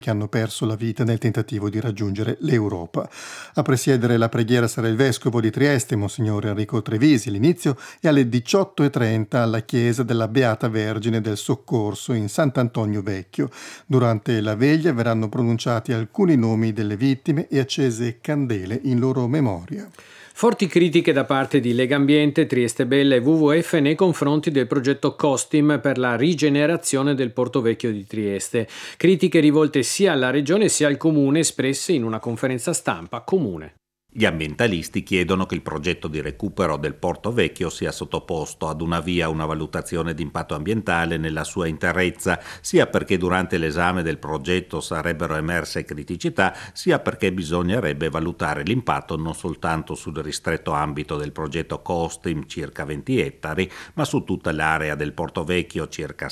che hanno perso la vita nel tentativo di raggiungere l'Europa. A presiedere la preghiera sarà il vescovo di Trieste, Monsignor Enrico Trevisi. L'inizio è alle 18:30 alla chiesa della Beata Vergine del Soccorso in Sant'Antonio Vecchio. Durante la veglia verranno pronunciati alcuni nomi delle vittime e accese candele in loro memoria. Forti critiche da parte di Legambiente, Trieste Bella e WWF nei confronti del progetto Costim per la rigenerazione del Porto Vecchio di Trieste. Critiche rivolte sia alla Regione sia al Comune, espresse in una conferenza stampa comune. Gli ambientalisti chiedono che il progetto di recupero del Porto Vecchio sia sottoposto ad una valutazione di impatto ambientale nella sua interezza, sia perché durante l'esame del progetto sarebbero emerse criticità, sia perché bisognerebbe valutare l'impatto non soltanto sul ristretto ambito del progetto Costim, circa 20 ettari, ma su tutta l'area del Porto Vecchio, circa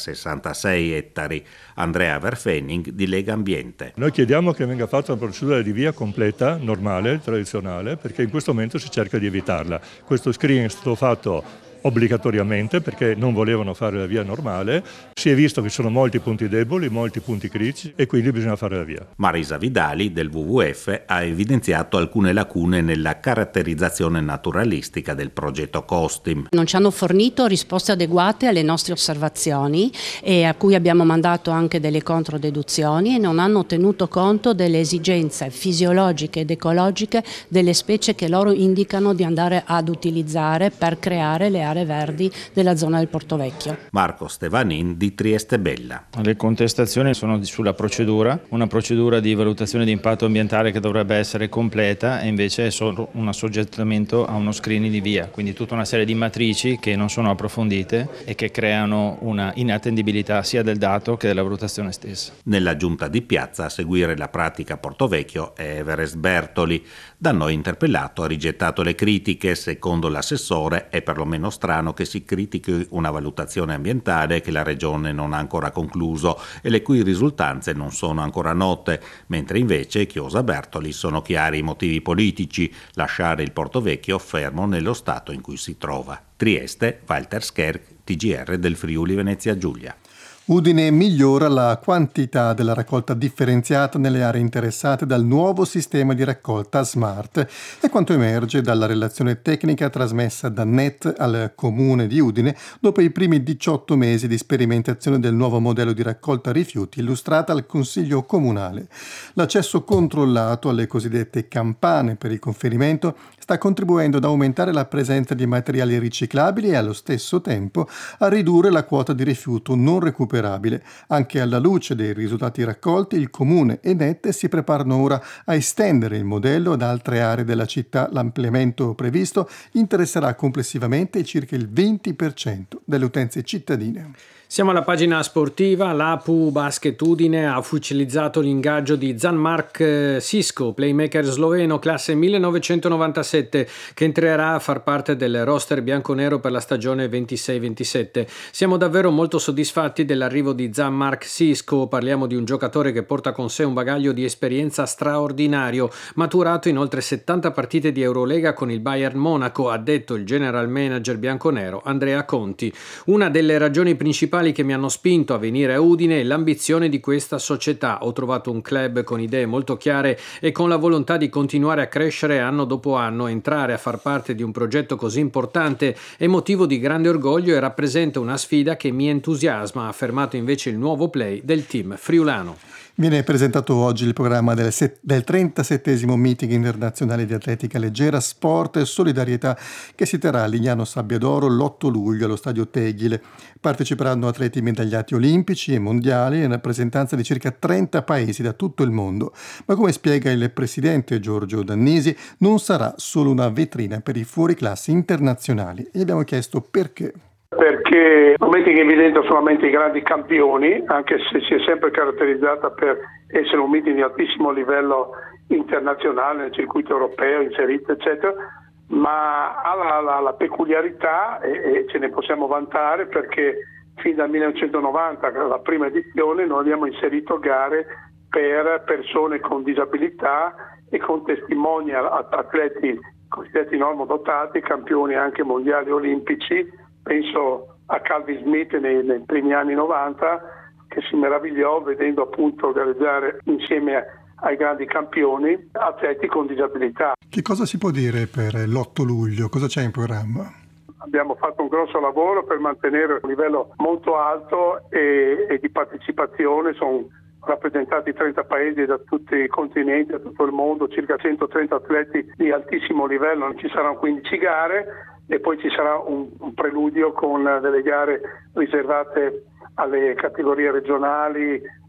66 ettari. Andrea Verfening di Lega Ambiente. Noi chiediamo che venga fatta una procedura di via completa, normale, tradizionale, perché in questo momento si cerca di evitarla. Questo screening è stato fatto obbligatoriamente perché non volevano fare la via normale. Si è visto che ci sono molti punti deboli, molti punti critici e quindi bisogna fare la via. Marisa Vidali del WWF ha evidenziato alcune lacune nella caratterizzazione naturalistica del progetto Costim. Non ci hanno fornito risposte adeguate alle nostre osservazioni e a cui abbiamo mandato anche delle controdeduzioni e non hanno tenuto conto delle esigenze fisiologiche ed ecologiche delle specie che loro indicano di andare ad utilizzare per creare le aree verdi della zona del Porto Vecchio. Marco Stevanin di Trieste Bella. Le contestazioni sono sulla procedura, una procedura di valutazione di impatto ambientale che dovrebbe essere completa e invece è solo un assoggettamento a uno screening di via, quindi tutta una serie di matrici che non sono approfondite e che creano una inattendibilità sia del dato che della valutazione stessa. Nella giunta di piazza a seguire la pratica Porto Vecchio è Everest Bertoli. Da noi interpellato ha rigettato le critiche. Secondo l'assessore è perlomeno strano che si critichi una valutazione ambientale che la Regione non ha ancora concluso e le cui risultanze non sono ancora note, mentre invece Chiosa Bertoli sono chiari i motivi politici: lasciare il Porto Vecchio fermo nello stato in cui si trova. Trieste, Walter Scherk, TGR del Friuli Venezia Giulia. Udine migliora la quantità della raccolta differenziata nelle aree interessate dal nuovo sistema di raccolta Smart. È quanto emerge dalla relazione tecnica trasmessa da NET al Comune di Udine dopo i primi 18 mesi di sperimentazione del nuovo modello di raccolta rifiuti illustrata al Consiglio Comunale. L'accesso controllato alle cosiddette campane per il conferimento sta contribuendo ad aumentare la presenza di materiali riciclabili e allo stesso tempo a ridurre la quota di rifiuto non recuperabile. Anche alla luce dei risultati raccolti, il Comune e NET si preparano ora a estendere il modello ad altre aree della città. L'ampliamento previsto interesserà complessivamente circa il 20% delle utenze cittadine. Siamo alla pagina sportiva. L'APU Basket Udine ha ufficializzato l'ingaggio di Žan-Mark Sisko, playmaker sloveno classe 1997, che entrerà a far parte del roster bianconero per la stagione 26-27. Siamo davvero molto soddisfatti dell'arrivo di Žan-Mark Sisko. Parliamo di un giocatore che porta con sé un bagaglio di esperienza straordinario, maturato in oltre 70 partite di Eurolega con il Bayern Monaco, ha detto il general manager bianconero Andrea Conti. Una delle ragioni principali che mi hanno spinto a venire a Udine è l'ambizione di questa società. Ho trovato un club con idee molto chiare e con la volontà di continuare a crescere anno dopo anno. Entrare a far parte di un progetto così importante è motivo di grande orgoglio e rappresenta una sfida che mi entusiasma, ha affermato invece il nuovo play del team friulano. Viene presentato oggi il programma del 37esimo meeting internazionale di atletica leggera, sport e solidarietà che si terrà a Lignano Sabbiadoro l'8 luglio allo stadio Teghile. Parteciperanno atleti medagliati olimpici e mondiali in rappresentanza di circa 30 paesi da tutto il mondo. Ma come spiega il presidente Giorgio Dannisi, non sarà solo una vetrina per i fuoriclasse internazionali. E gli abbiamo chiesto perché. Perché non mette in evidenza solamente i grandi campioni, anche se si è sempre caratterizzata per essere un meeting di altissimo livello internazionale nel circuito europeo, inserito eccetera, ma ha la peculiarità e ce ne possiamo vantare perché fin dal 1990, la prima edizione, noi abbiamo inserito gare per persone con disabilità e con testimonial atleti cosiddetti normodotati, campioni anche mondiali olimpici. Penso a Calvin Smith nei primi anni 90 che si meravigliò vedendo appunto gareggiare insieme ai grandi campioni atleti con disabilità. Che cosa si può dire per l'8 luglio? Cosa c'è in programma? Abbiamo fatto un grosso lavoro per mantenere un livello molto alto e di partecipazione. Sono rappresentati 30 paesi da tutti i continenti, da tutto il mondo, circa 130 atleti di altissimo livello. Ci saranno 15 gare e poi ci sarà un preludio con delle gare riservate alle categorie regionali